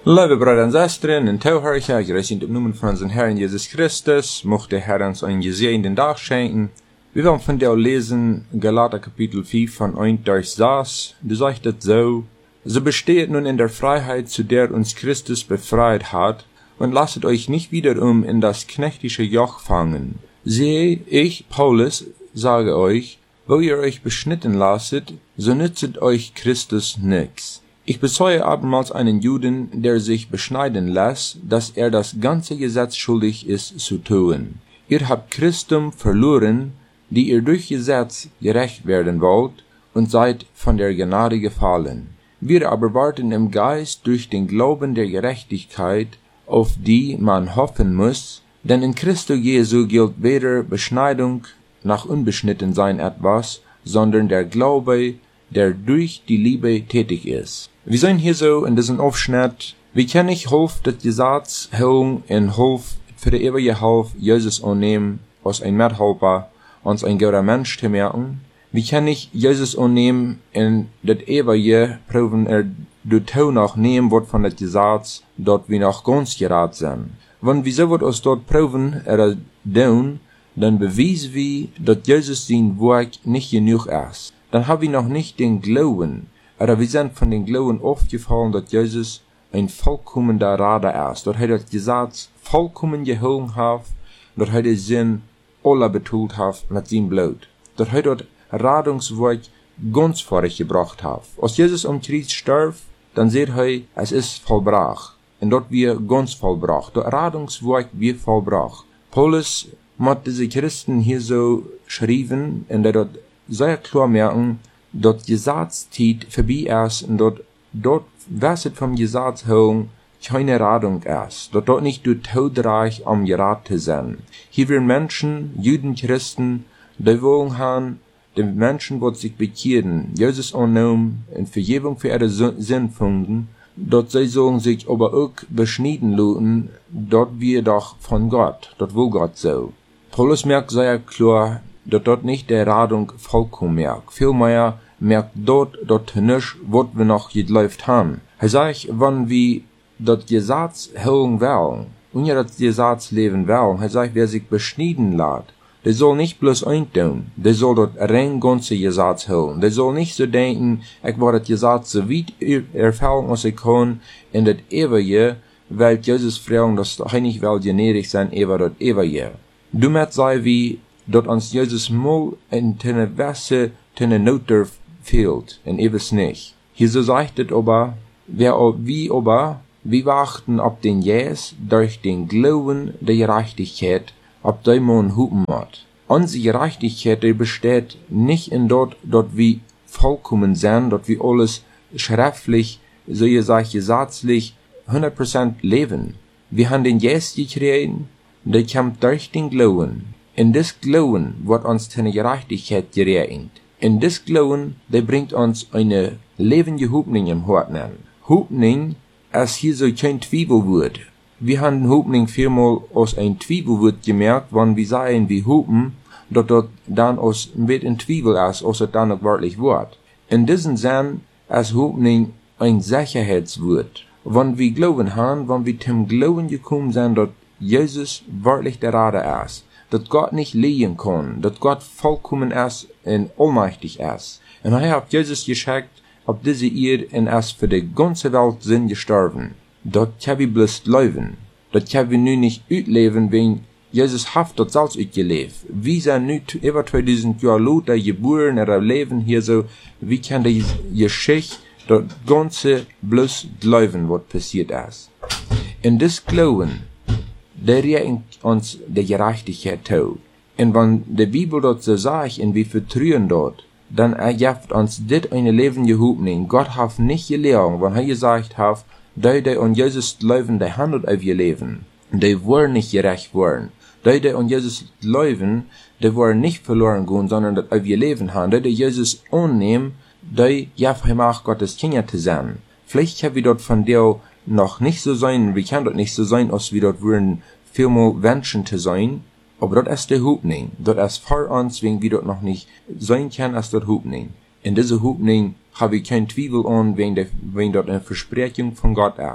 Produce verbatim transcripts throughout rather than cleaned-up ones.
Liebe Brüder und Schwestern, in Tauhörcher, gerechnet im Namen von unserem Herrn Jesus Christus, mochte der Herr uns einen gesegneten Tag schenken. Wir wollen von dir lesen, Galater Kapitel vier von eins durch sechs. Du sagst es so: So besteht nun in der Freiheit, zu der uns Christus befreit hat, und lasset euch nicht wiederum in das knechtische Joch fangen. Sehe, ich, Paulus, sage euch, wo ihr euch beschnitten lasset, so nützet euch Christus nix. Ich bezeuge abermals einen Juden, der sich beschneiden lässt, dass er das ganze Gesetz schuldig ist zu tun. Ihr habt Christum verloren, die ihr durch Gesetz gerecht werden wollt, und seid von der Gnade gefallen. Wir aber warten im Geist durch den Glauben der Gerechtigkeit, auf die man hoffen muss, denn in Christo Jesu gilt weder Beschneidung noch Unbeschnittensein etwas, sondern der Glaube, der durch die Liebe tätig ist. Wir sehen hier so in diesem Aufschnitt, wie kann ich Hof das Gesetz hören in Hof für die ewige Hof Jesus annehmen, als ein Mithelfer, uns ein guter Mensch zu merken? Wie kann ich Jesus annehmen in das ewige proben er du Tau noch nehmen wird von das Gesetz, dort wir noch ganz gerät sind? Wenn wir so wird uns dort proben er tun, dann beweisen wir, dass Jesus sein Werk nicht genug ist. Dann haben wir noch nicht den Glauben, aber wir sind von den Glauben aufgefallen, dass Jesus ein vollkommener Rader ist, dass er das Gesetz vollkommen gehoben hat, dass er den Sinn aller betont hat mit seinem Blut, dass er das Radungswerk ganz vor euch gebracht hat. Als Jesus am Kreuz starb, dann seht er, es ist vollbracht, und dort wird ganz vollbracht, das Radungswerk wird vollbracht. Paulus hat diese Christen hier so schrieben, und er dort sehr klar merken, dass Gesetzzeit vorbei ist und dort, dort was es vom Gesetz hören, keine Radung ist, dass dort nicht durch Todreich am Gerät zu sein. Hier werden Menschen, Juden, Christen, die wollen haben, die Menschen, die sich bekehren, Jesus annehmen und Vergebung für ihre Sinn finden, dort sie sollen sich aber auch beschneiden lassen, dort wir doch von Gott, dort wo Gott so. Paulus merkt sehr klar, dass dort nicht der Radung vollkommen merkt. Vielmehr merkt dort, dort nicht, was wir noch geläuft haben. Er sagt, wenn wir das Gesetz hören wollen, und ja das Gesetz leben wollen, er sagt, wer sich beschneiden lässt, der soll nicht bloß eintun, der soll dort rein ganze Gesetz hören. Der soll nicht so denken, ich war das Gesetz so weit erfüllen, als ich kann, in das Ewige, weil Jesus fragen, dass er nicht will gnädig sein, über das Ewige. Du möchtest sei wie, dat ons Jesus mal in tene Wässe, tene Noter fehlt, in ewes nicht. Hier so sagt es aber, wer wie aber, wir warten ab den Jes durch den Glauben der Gerechtigkeit, ab dem man hupen hat. Unsere Gerechtigkeit, die besteht nicht in dort, dort wir vollkommen sind, dort wir alles schriftlich, so ihr sagt, gesetzlich, hundert Prozent leben. Wir haben den Jes gekriegt, der kommt durch den Glauben. In des Glauben wird uns deine Gerechtigkeit gerecht. In des Glauben, der bringt uns eine lebende Hoffnung im Herzen an. Hoffnung, als hier so kein Zwiebelwort. Wir haben Hoffnung vielmal aus ein Zwiebelwort gemerkt, wenn wir sagen, wir hoffen, dass dort dann aus mit ein Zwiebel ist, als es dann auch wörtlich wird. In diesem Sinn ist Hoffnung ein Sicherheitswort. Wenn wir Glauben haben, wenn wir zum Glauben gekommen sind, dass Jesus wirklich der Rader ist, dass Gott nicht liegen kann, dass Gott vollkommen ist und allmächtig ist. Und er hat Jesus geschickt, ob diese Erde und ist für die ganze Welt sind gestorben. Dort kann wir bloß leben. Dort kann wir nun nicht ausleben, wenn Jesus hat dort selbst ausgelebt. Wir sind nun über zweitausend Jahre Leute geboren oder leben hier so, wie kann die Geschichte dort ganze bloß leben, was passiert ist. In das Glauben, der regt uns der Gerechtigkeit zu. Und wenn die Bibel dort so sagt, und wir vertrauen dort, dann ergibt uns dit eine lebende Hoffnung. Gott hat nicht gelehrt, wenn er gesagt hat, die, die an Jesus glauben, die handelt auf ihr Leben. Die wollen nicht gerecht werden. Die, die an Jesus glauben, die wollen nicht verloren gehen, sondern die auf ihr Leben haben. Die, die Jesus annehmen, die geben ihm auch Gottes Kinder zu sein. Vielleicht können wir dort von dir noch nicht so sein, wir können dort nicht so sein, als wir dort würden vielmal wünschen zu sein, aber dort ist die Hoffnung, dort ist vor uns, wenn wir dort noch nicht sein können, ist dort Hoffnung. In dieser Hoffnung habe ich kein Zweifel an, wenn, de, wenn dort eine Versprechung von Gott ist.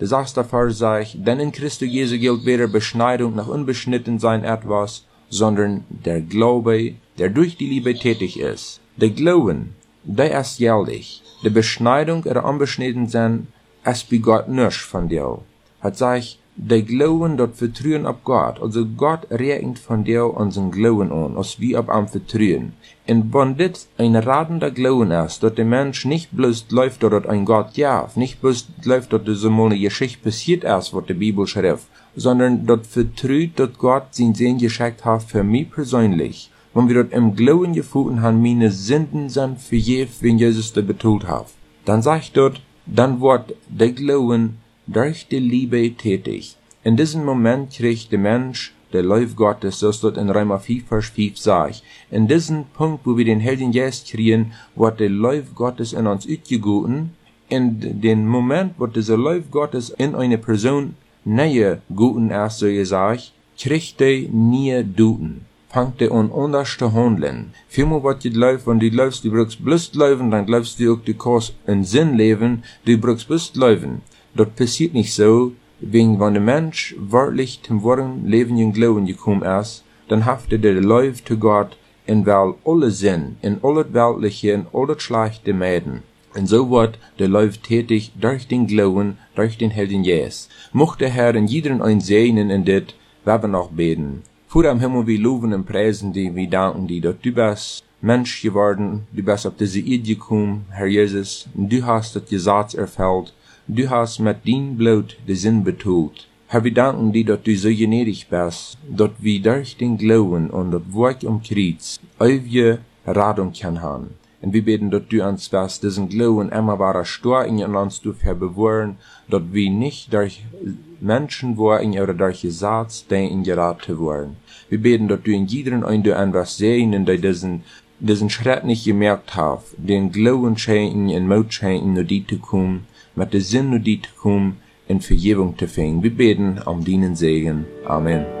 Der sechste Vers sagt, denn in Christus Jesu gilt weder Beschneidung noch Unbeschnittensein etwas, sondern der Glaube, der durch die Liebe tätig ist. Der Glauben, der ist geldig. Die Beschneidung oder Unbeschnittensein, es bei Gott nicht von dir. Hat sagt, der Glauben dort vertrauen auf Gott, also Gott rechnet von dir unseren Glauben an, als wir auf ihm vertrauen. Und wenn das ein radender Glauben ist, dass der Mensch nicht bloß läuft, dort ein Gott ja, nicht bloß läuft, dort so mal eine Geschichte passiert ist, was die Bibel schreibt, sondern dort vertraut, dass Gott sein Segen geschickt hat für mich persönlich. Wenn wir dort im Glauben gefunden haben, meine Sünden sind vergeben, wenn Jesus das betont hat, dann sagt dort, dann wird der Glauben durch die Liebe tätig. In diesem Moment kriegt der Mensch der Lauf Gottes, so steht in Römer vier, Vers fünf sagt. In diesem Punkt, wo wir den Heiligen Geist kriegen, wird der Lauf Gottes in uns ausgegoten. In dem Moment, wo dieser Lauf Gottes in eine Person näher guten ist, so gesagt, kriegt er nie Duten. Fangt er an anders zu handeln. Vielmehr wird die läuft, wenn du läufst, du brauchst bloß laufen, dann glaubst du auch, du kannst in Sinn leben, du brauchst bloß laufen. Das passiert nicht so, wegen wenn der Mensch wirklich zum wahren Leben und Glauben gekommen ist, dann haftet er läuft zu Gott in wel alle Sinn, in alles Weltliche, in alles Schlechte meiden. Und so wird der Läuf tätig durch den Glauben, durch den Heiligen Geist. Mocht der Herr in jedem ein segnen in dit, werden wir noch beten. Vor am Himmel, wir loben und preisen dich, wir danken dir, dass du bist Mensch geworden, du bist auf diese Erde gekommen, Herr Jesus, und du hast das Gesetz erfüllt. Du hast mit dein Blut den Sinn betont. Herr, wir danken dir, dass du so gnädig bist, dass wir durch den Glauben und das Werk am Kreuz ewige Rettung können haben. Und wir beten, dass du uns wirst, diesen Glauben immer weiter stark in uns bewahren, dass wir nicht durch Menschen wollen oder durch Gesetz denken geraten wollen. Wir beten, dass du in jedem einen du etwas sehen, der diesen diesen Schritt nicht gemerkt hat, den Glauben schenken, in Mut schenken, nur die zu kommen, mit der Sinn, nur die zu kommen, in Vergebung zu finden. Wir beten um deinen Segen. Amen.